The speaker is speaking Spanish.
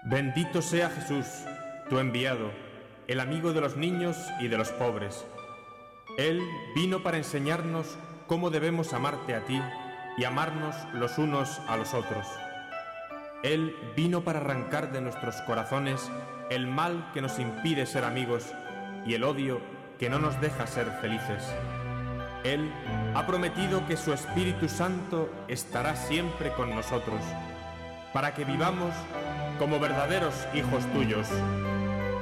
Bendito sea Jesús, tu enviado, el amigo de los niños y de los pobres. Él vino para enseñarnos cómo debemos amarte a ti y amarnos los unos a los otros. Él vino para arrancar de nuestros corazones el mal que nos impide ser amigos y el odio que no nos deja ser felices. Él ha prometido que su Espíritu Santo estará siempre con nosotros, para que vivamos como verdaderos hijos tuyos.